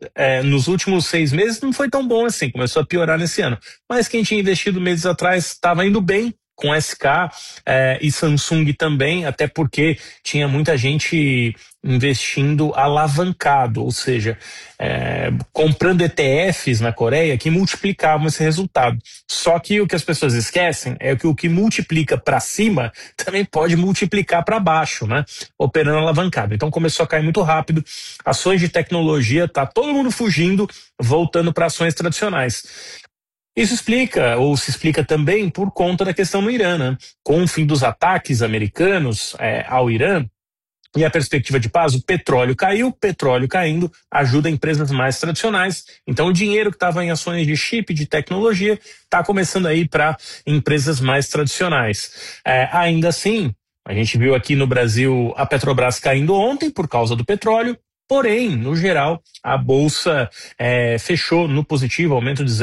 meses não foi tão bom assim, começou a piorar nesse ano. Mas quem tinha investido meses atrás estava indo bem, com SK e Samsung também, até porque tinha muita gente investindo alavancado, ou seja, comprando ETFs na Coreia que multiplicavam esse resultado. Só que o que as pessoas esquecem é que o que multiplica para cima também pode multiplicar para baixo, né? Operando alavancado. Então começou a cair muito rápido. Ações de tecnologia, tá todo mundo fugindo, voltando para ações tradicionais. Isso explica, ou se explica também por conta da questão no Irã, né? Com o fim dos ataques americanos ao Irã e a perspectiva de paz, o petróleo caiu, petróleo caindo ajuda empresas mais tradicionais. Então o dinheiro que estava em ações de chip, de tecnologia, está começando a ir para empresas mais tradicionais. Ainda assim, a gente viu aqui no Brasil a Petrobras caindo ontem por causa do petróleo. Porém, no geral, a Bolsa fechou no positivo, aumento de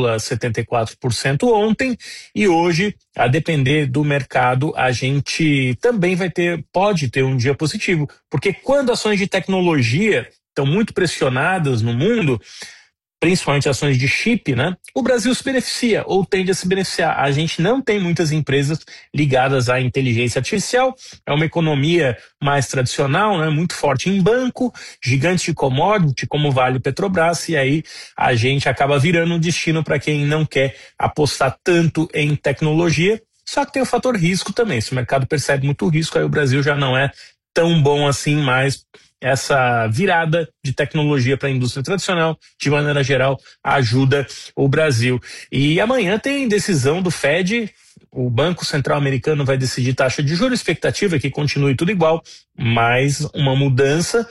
0,74% ontem, e hoje, a depender do mercado, a gente também pode ter um dia positivo, porque quando ações de tecnologia estão muito pressionadas no mundo, principalmente ações de chip, né? O Brasil se beneficia ou tende a se beneficiar. A gente não tem muitas empresas ligadas à inteligência artificial, é uma economia mais tradicional, né? Muito forte em banco, gigante de commodity como Vale e Petrobras, e aí a gente acaba virando um destino para quem não quer apostar tanto em tecnologia. Só que tem o fator risco também. Se o mercado percebe muito risco, aí o Brasil já não é tão bom assim mais. Essa virada de tecnologia para a indústria tradicional, de maneira geral, ajuda o Brasil. E amanhã tem decisão do Fed, o Banco Central Americano vai decidir taxa de juros, expectativa é que continue tudo igual, mas uma mudança,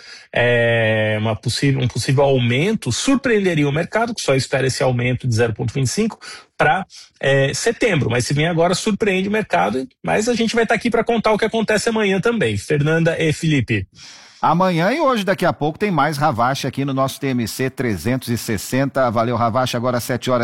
um possível aumento, surpreenderia o mercado, que só espera esse aumento de 0,25 para setembro, mas se vem agora surpreende o mercado, mas a gente vai estar aqui para contar o que acontece amanhã também. Fernanda e Felipe. Amanhã e hoje, daqui a pouco, tem mais Ravache aqui no nosso TMC 360. Valeu, Ravache, agora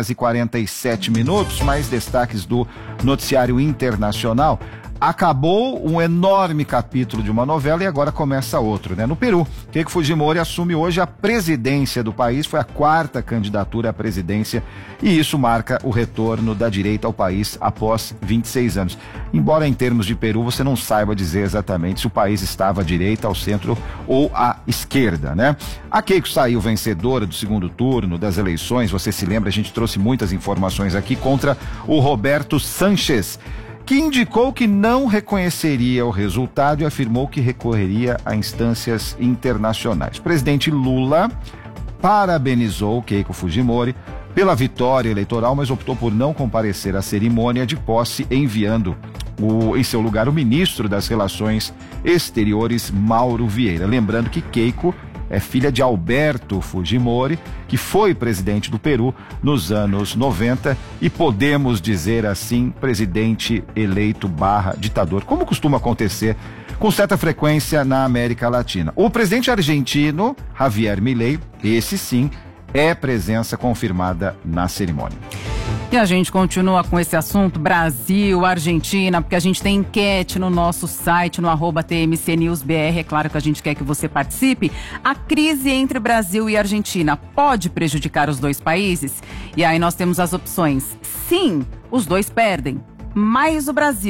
7h47. Mais destaques do noticiário internacional. Acabou um enorme capítulo de uma novela e agora começa outro, né? No Peru, Keiko Fujimori assume hoje a presidência do país, foi a 4ª candidatura à presidência e isso marca o retorno da direita ao país após 26 anos. Embora em termos de Peru você não saiba dizer exatamente se o país estava à direita, ao centro ou à esquerda, né? A Keiko saiu vencedora do segundo turno das eleições, você se lembra, a gente trouxe muitas informações aqui, contra o Roberto Sánchez, que indicou que não reconheceria o resultado e afirmou que recorreria a instâncias internacionais. O presidente Lula parabenizou Keiko Fujimori pela vitória eleitoral, mas optou por não comparecer à cerimônia de posse, enviando em seu lugar o ministro das Relações Exteriores, Mauro Vieira. Lembrando que Keiko é filha de Alberto Fujimori, que foi presidente do Peru nos anos 90 e podemos dizer assim, presidente eleito / ditador, como costuma acontecer com certa frequência na América Latina. O presidente argentino, Javier Milei, esse sim, é presença confirmada na cerimônia. E a gente continua com esse assunto Brasil, Argentina, porque a gente tem enquete no nosso site, no @TMCNewsBR. É claro que a gente quer que você participe. A crise entre Brasil e Argentina pode prejudicar os dois países? E aí nós temos as opções. Sim, os dois perdem, mais o Brasil.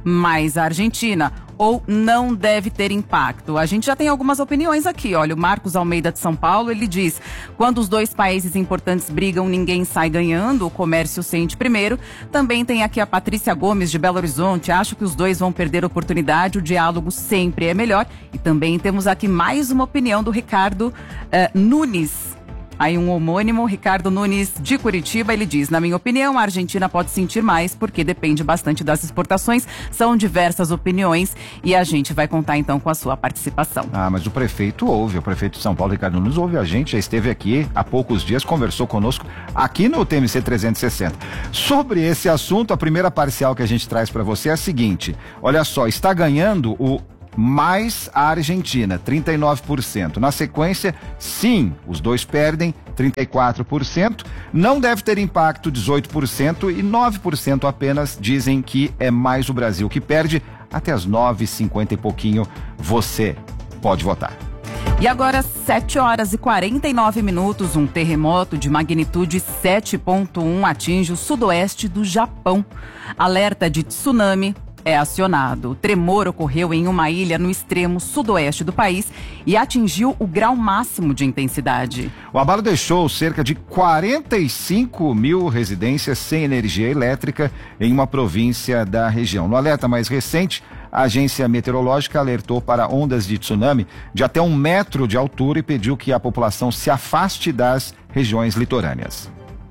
mais a Argentina, ou não deve ter impacto? A gente já tem algumas opiniões aqui. Olha, o Marcos Almeida de São Paulo, ele diz: quando os dois países importantes brigam, ninguém sai ganhando, o comércio sente primeiro. Também tem aqui a Patrícia Gomes de Belo Horizonte: acho que os dois vão perder oportunidade, o diálogo sempre é melhor. E também temos aqui mais uma opinião do Ricardo Nunes. Aí um homônimo, Ricardo Nunes de Curitiba, ele diz: na minha opinião, a Argentina pode sentir mais porque depende bastante das exportações. São diversas opiniões e a gente vai contar então com a sua participação. Mas o prefeito ouve, o prefeito de São Paulo, Ricardo Nunes, ouve a gente, já esteve aqui há poucos dias, conversou conosco aqui no TMC 360. Sobre esse assunto, a primeira parcial que a gente traz para você é a seguinte: olha só, está ganhando o mais a Argentina, 39%. Na sequência, sim, os dois perdem, 34%. Não deve ter impacto, 18%. E 9% apenas dizem que é mais o Brasil que perde. Até as 9h50 e pouquinho, você pode votar. E agora, 7h49, um terremoto de magnitude 7.1 atinge o sudoeste do Japão. Alerta de tsunami é acionado. O tremor ocorreu em uma ilha no extremo sudoeste do país e atingiu o grau máximo de intensidade. O abalo deixou cerca de 45 mil residências sem energia elétrica em uma província da região. No alerta mais recente, a agência meteorológica alertou para ondas de tsunami de até 1 metro de altura e pediu que a população se afaste das regiões litorâneas.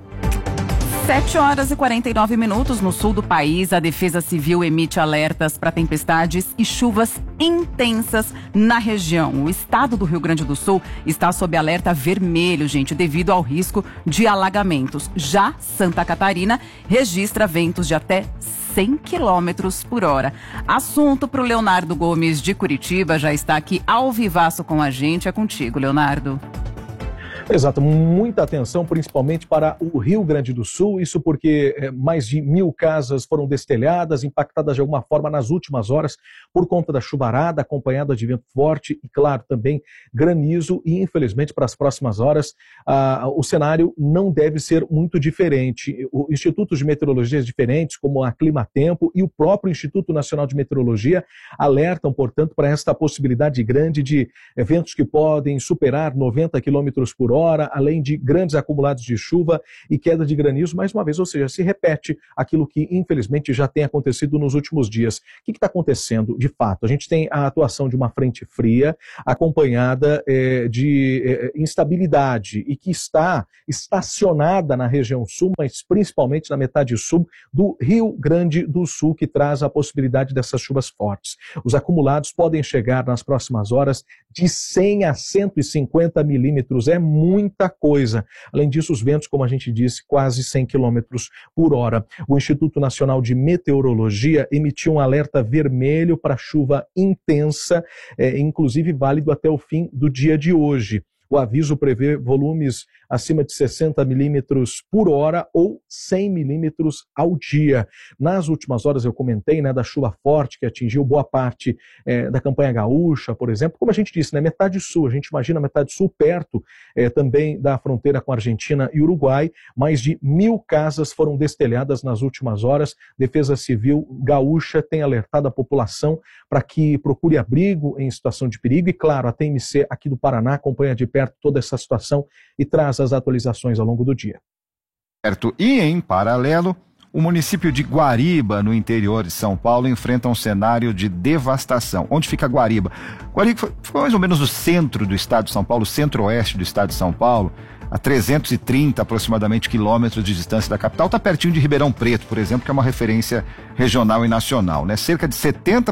7h49, no sul do país, a Defesa Civil emite alertas para tempestades e chuvas intensas na região. O estado do Rio Grande do Sul está sob alerta vermelho, gente, devido ao risco de alagamentos. Já Santa Catarina registra ventos de até 100 quilômetros por hora. Assunto para o Leonardo Gomes de Curitiba, já está aqui ao vivaço com a gente. É contigo, Leonardo. Exato, muita atenção principalmente para o Rio Grande do Sul, isso porque mais de 1.000 casas foram destelhadas, impactadas de alguma forma nas últimas horas por conta da chuvarada, acompanhada de vento forte e, claro, também granizo, e infelizmente para as próximas horas o cenário não deve ser muito diferente. O Instituto de Meteorologias diferentes, como a Climatempo e o próprio Instituto Nacional de Meteorologia, alertam, portanto, para esta possibilidade grande de ventos que podem superar 90 km por hora, além de grandes acumulados de chuva e queda de granizo, mais uma vez, ou seja, se repete aquilo que infelizmente já tem acontecido nos últimos dias. O que está acontecendo de fato? A gente tem a atuação de uma frente fria acompanhada de instabilidade e que está estacionada na região sul, mas principalmente na metade sul do Rio Grande do Sul, que traz a possibilidade dessas chuvas fortes. Os acumulados podem chegar nas próximas horas de 100 a 150 milímetros, é muita coisa. Além disso, os ventos, como a gente disse, quase 100 km por hora. O Instituto Nacional de Meteorologia emitiu um alerta vermelho para chuva intensa, inclusive válido até o fim do dia de hoje. O aviso prevê volumes acima de 60 milímetros por hora ou 100 milímetros ao dia. Nas últimas horas eu comentei da chuva forte que atingiu boa parte da campanha gaúcha, por exemplo. Como a gente disse, metade sul, a gente imagina a metade sul perto também da fronteira com a Argentina e Uruguai. Mais de 1.000 casas foram destelhadas nas últimas horas. Defesa Civil gaúcha tem alertado a população para que procure abrigo em situação de perigo e, claro, a TMC aqui do Paraná acompanha de perto toda essa situação e traz as atualizações ao longo do dia. Certo. E em paralelo, o município de Guariba, no interior de São Paulo, enfrenta um cenário de devastação. Onde fica Guariba? Guariba foi mais ou menos no centro do estado de São Paulo, centro-oeste do estado de São Paulo, a 330 aproximadamente quilômetros de distância da capital. Está pertinho de Ribeirão Preto, por exemplo, que é uma referência regional e nacional, Cerca de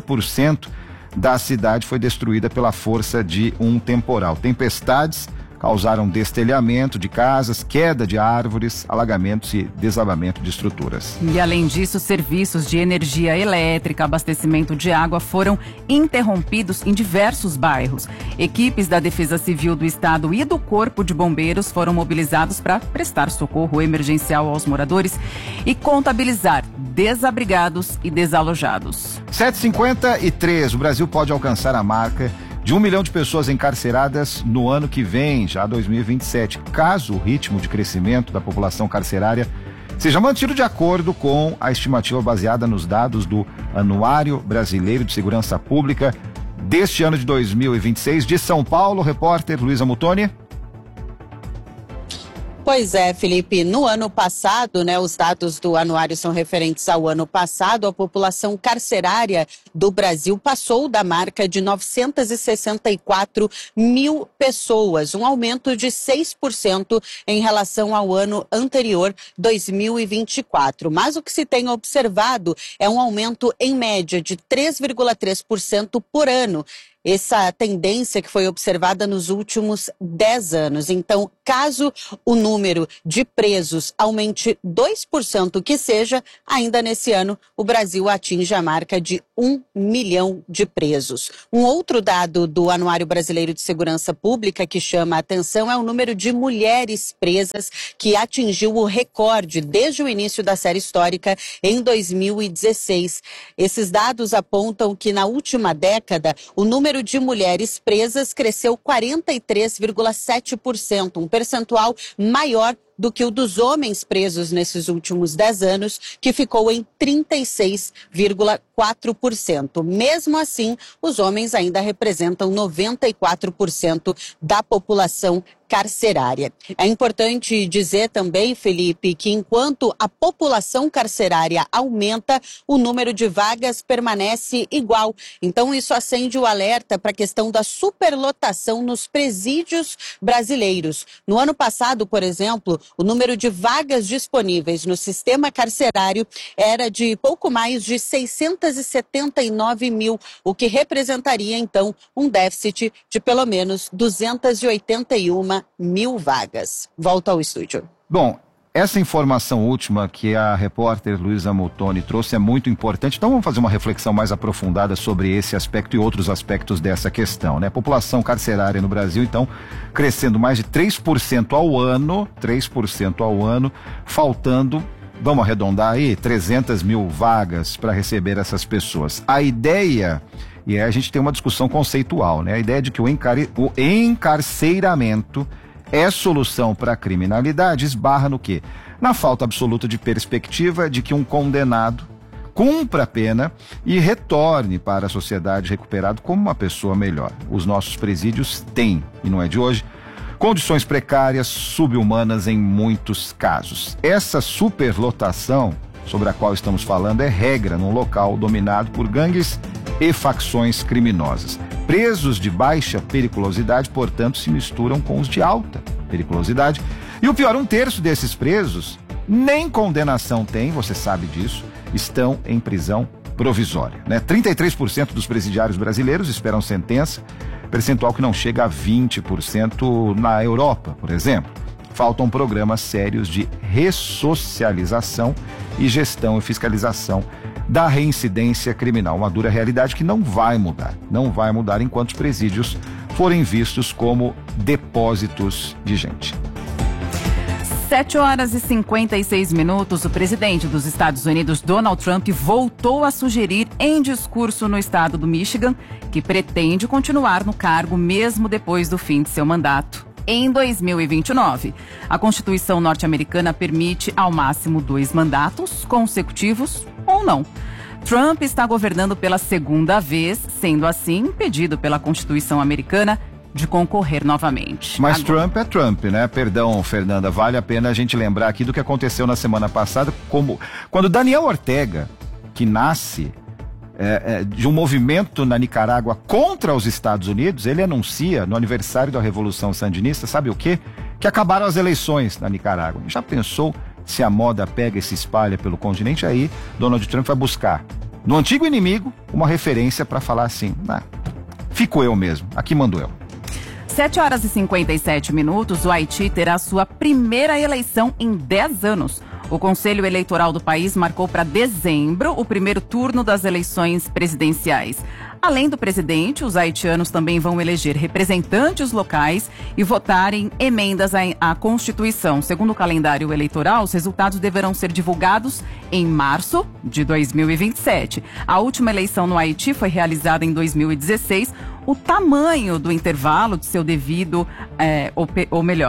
70% da cidade foi destruída pela força de um temporal. Tempestades causaram destelhamento de casas, queda de árvores, alagamentos e desabamento de estruturas. E além disso, serviços de energia elétrica, abastecimento de água foram interrompidos em diversos bairros. Equipes da Defesa Civil do Estado e do Corpo de Bombeiros foram mobilizados para prestar socorro emergencial aos moradores e contabilizar desabrigados e desalojados. 7h53, o Brasil pode alcançar a marca de 1 milhão de pessoas encarceradas no ano que vem, já 2027, caso o ritmo de crescimento da população carcerária seja mantido de acordo com a estimativa baseada nos dados do Anuário Brasileiro de Segurança Pública deste ano de 2026. De São Paulo, repórter Luísa Mutoni. Pois é, Felipe, no ano passado, os dados do anuário são referentes ao ano passado, a população carcerária do Brasil passou da marca de 964 mil pessoas, um aumento de 6% em relação ao ano anterior, 2024. Mas o que se tem observado é um aumento em média de 3,3% por ano. Essa tendência que foi observada nos últimos 10 anos. Então, caso o número de presos aumente 2% que seja, ainda nesse ano o Brasil atinge a marca de 1 milhão de presos. Um outro dado do Anuário Brasileiro de Segurança Pública que chama a atenção é o número de mulheres presas, que atingiu o recorde desde o início da série histórica em 2016. Esses dados apontam que na última década o número de mulheres presas cresceu 43,7%, um percentual maior do que o dos homens presos nesses últimos 10 anos, que ficou em 36,4%. Mesmo assim, os homens ainda representam 94% da população carcerária. É importante dizer também, Felipe, que enquanto a população carcerária aumenta, o número de vagas permanece igual. Então, isso acende o alerta para a questão da superlotação nos presídios brasileiros. No ano passado, por exemplo, o número de vagas disponíveis no sistema carcerário era de pouco mais de 679 mil, o que representaria, então, um déficit de pelo menos 281 mil vagas. Volta ao estúdio. Bom, essa informação última que a repórter Luísa Mutoni trouxe é muito importante. Então vamos fazer uma reflexão mais aprofundada sobre esse aspecto e outros aspectos dessa questão, né? A população carcerária no Brasil, então, crescendo mais de 3% ao ano, faltando, vamos arredondar aí, 300 mil vagas para receber essas pessoas. A ideia, e aí a gente tem uma discussão conceitual, né? A ideia de que o encarceramento é solução para a criminalidade esbarra no quê? Na falta absoluta de perspectiva de que um condenado cumpra a pena e retorne para a sociedade recuperado como uma pessoa melhor. Os nossos presídios têm, e não é de hoje, condições precárias, subhumanas em muitos casos. Essa superlotação sobre a qual estamos falando é regra num local dominado por gangues e facções criminosas. Presos de baixa periculosidade, portanto, se misturam com os de alta periculosidade. E o pior, 1/3 desses presos nem condenação tem, você sabe disso, estão em prisão provisória, né? 33% dos presidiários brasileiros esperam sentença, percentual que não chega a 20% na Europa, por exemplo. Faltam programas sérios de ressocialização e gestão e fiscalização da reincidência criminal. Uma dura realidade que não vai mudar enquanto os presídios forem vistos como depósitos de gente. 7h56, o presidente dos Estados Unidos, Donald Trump, voltou a sugerir em discurso no estado do Michigan que pretende continuar no cargo mesmo depois do fim de seu mandato. Em 2029, a Constituição norte-americana permite ao máximo 2 mandatos consecutivos ou não. Trump está governando pela segunda vez, sendo assim impedido pela Constituição americana de concorrer novamente. Mas agora, Trump é Trump, né? Perdão, Fernanda, vale a pena a gente lembrar aqui do que aconteceu na semana passada, quando Daniel Ortega, que nasce de um movimento na Nicarágua contra os Estados Unidos, ele anuncia no aniversário da Revolução Sandinista, sabe o quê? Que acabaram as eleições na Nicarágua. Já pensou se a moda pega e se espalha pelo continente? Aí Donald Trump vai buscar no antigo inimigo uma referência para falar assim, fico eu mesmo, aqui mando eu. 7h57, o Haiti terá sua primeira eleição em 10 anos. O Conselho Eleitoral do país marcou para dezembro o primeiro turno das eleições presidenciais. Além do presidente, os haitianos também vão eleger representantes locais e votar em emendas à Constituição. Segundo o calendário eleitoral, os resultados deverão ser divulgados em março de 2027. A última eleição no Haiti foi realizada em 2016. O tamanho do intervalo de seu devido,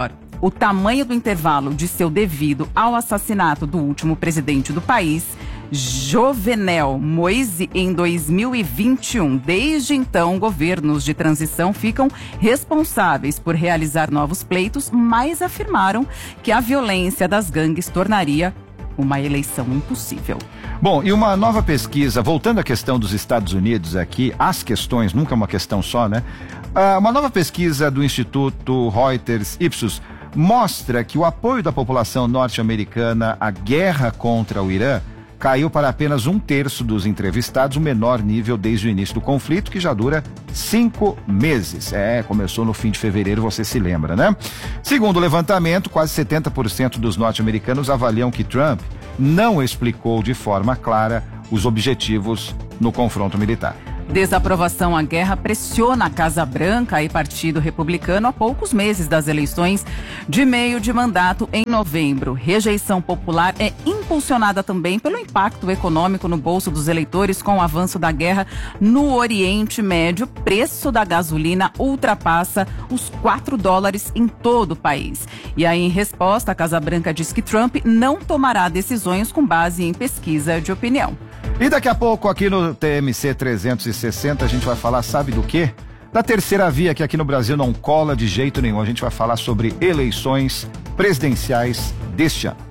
o tamanho do intervalo de seu devido ao assassinato do último presidente do país, Jovenel Moïse, em 2021. Desde então, governos de transição ficam responsáveis por realizar novos pleitos, mas afirmaram que a violência das gangues tornaria uma eleição impossível. Bom, e uma nova pesquisa, voltando à questão dos Estados Unidos aqui, as questões, nunca uma questão só, né? Uma nova pesquisa do Instituto Reuters Ipsos mostra que o apoio da população norte-americana à guerra contra o Irã caiu para apenas 1/3 dos entrevistados, o menor nível desde o início do conflito, que já dura 5 meses. Começou no fim de fevereiro, você se lembra, né? Segundo o levantamento, quase 70% dos norte-americanos avaliam que Trump não explicou de forma clara os objetivos no confronto militar. Desaprovação à guerra pressiona a Casa Branca e Partido Republicano a poucos meses das eleições de meio de mandato em novembro. Rejeição popular é impulsionada também pelo impacto econômico no bolso dos eleitores com o avanço da guerra no Oriente Médio. O preço da gasolina ultrapassa os $4 em todo o país. E aí, em resposta, a Casa Branca diz que Trump não tomará decisões com base em pesquisa de opinião. E daqui a pouco, aqui no TMC 360, a gente vai falar, sabe do quê? Da terceira via, que aqui no Brasil não cola de jeito nenhum. A gente vai falar sobre eleições presidenciais deste ano.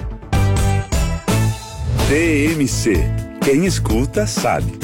TMC. Quem escuta, sabe.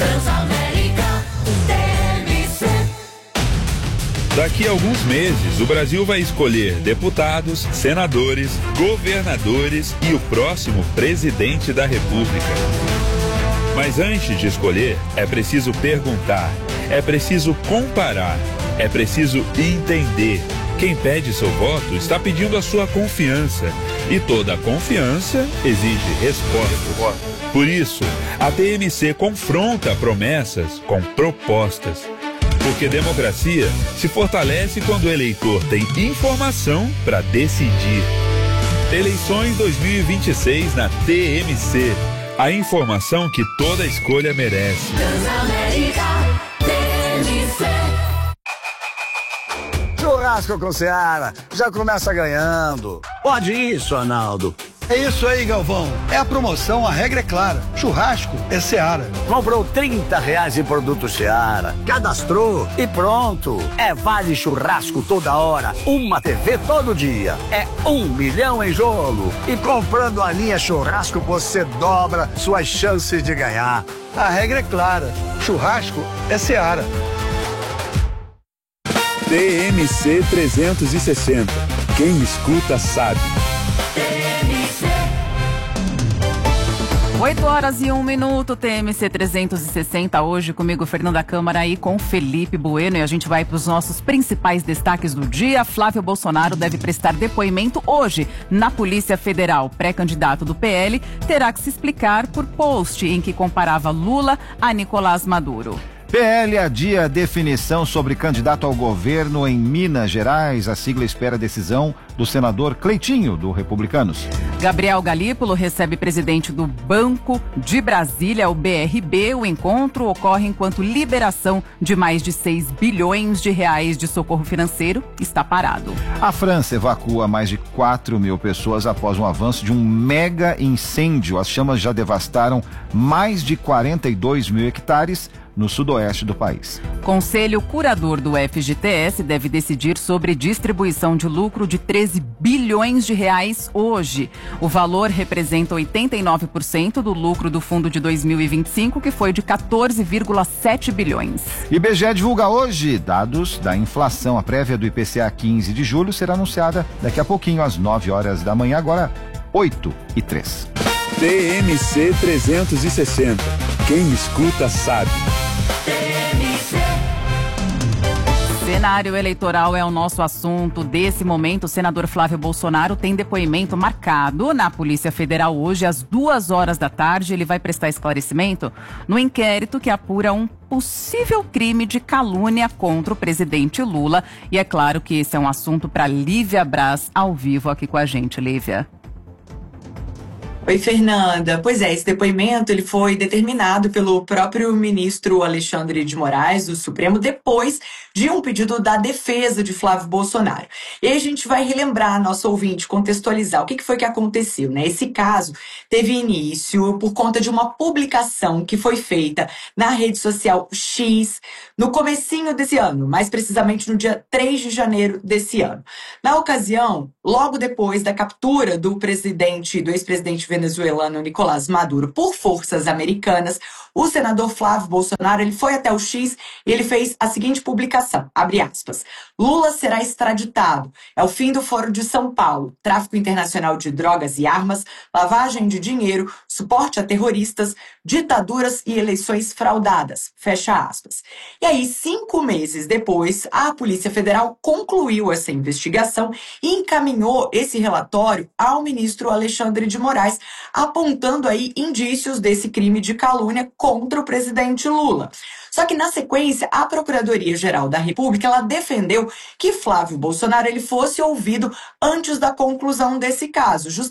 Daqui a alguns meses, o Brasil vai escolher deputados, senadores, governadores e o próximo presidente da República. Mas antes de escolher, é preciso perguntar, é preciso comparar, é preciso entender. Quem pede seu voto está pedindo a sua confiança. E toda confiança exige resposta. Por isso, a TMC confronta promessas com propostas. Porque democracia se fortalece quando o eleitor tem informação para decidir. Eleições 2026 na TMC. A informação que toda escolha merece. Churrasco com Seara, já começa ganhando. Pode isso, Arnaldo. É isso aí, Galvão. É a promoção, a regra é clara. Churrasco é Seara. Comprou R$30 em produto Seara, cadastrou e pronto. É vale churrasco toda hora, uma TV todo dia. É 1 milhão em jogo. E comprando a linha churrasco, você dobra suas chances de ganhar. A regra é clara. Churrasco é Seara. TMC 360. Quem escuta sabe. 8h01, TMC 360, hoje comigo, Fernanda Câmara, e com Felipe Bueno, e a gente vai para os nossos principais destaques do dia. Flávio Bolsonaro deve prestar depoimento hoje na Polícia Federal. Pré-candidato do PL terá que se explicar por post em que comparava Lula a Nicolás Maduro. PL adia a definição sobre candidato ao governo em Minas Gerais. A sigla espera a decisão do senador Cleitinho, do Republicanos. Gabriel Galípolo recebe presidente do Banco de Brasília, o BRB. O encontro ocorre enquanto liberação de mais de 6 bilhões de reais de socorro financeiro está parado. A França evacua mais de 4 mil pessoas após um avanço de um mega incêndio. As chamas já devastaram mais de 42 mil hectares no sudoeste do país. Conselho curador do FGTS deve decidir sobre distribuição de lucro de 13 bilhões de reais hoje. O valor representa 89% do lucro do fundo de 2025, que foi de 14,7 bilhões. IBGE divulga hoje dados da inflação. A prévia do IPCA 15 de julho será anunciada daqui a pouquinho, às 9 horas da manhã, agora 8h03. TMC 360. Quem escuta sabe. Cenário eleitoral é o nosso assunto desse momento. O senador Flávio Bolsonaro tem depoimento marcado na Polícia Federal hoje às 2h da tarde. Ele vai prestar esclarecimento no inquérito que apura um possível crime de calúnia contra o presidente Lula. E é claro que esse é um assunto para Lívia Braz, ao vivo aqui com a gente. Lívia. Oi, Fernanda. Pois é, esse depoimento ele foi determinado pelo próprio ministro Alexandre de Moraes, do Supremo, depois de um pedido da defesa de Flávio Bolsonaro. E aí a gente vai relembrar, nosso ouvinte, contextualizar o que foi que aconteceu, né? Esse caso teve início por conta de uma publicação que foi feita na rede social X no comecinho desse ano, mais precisamente no dia 3 de janeiro desse ano. Na ocasião, logo depois da captura do ex-presidente venezuelano Nicolás Maduro por forças americanas, o senador Flávio Bolsonaro ele foi até o X e ele fez a seguinte publicação, abre aspas, Lula será extraditado, é o fim do Foro de São Paulo, tráfico internacional de drogas e armas, lavagem de dinheiro, suporte a terroristas, ditaduras e eleições fraudadas, fecha aspas. E aí, 5 meses depois, a Polícia Federal concluiu essa investigação e encaminhou esse relatório ao ministro Alexandre de Moraes, apontando aí indícios desse crime de calúnia contra o presidente Lula. Só que, na sequência, a Procuradoria-Geral da República ela defendeu que Flávio Bolsonaro ele fosse ouvido antes da conclusão desse caso,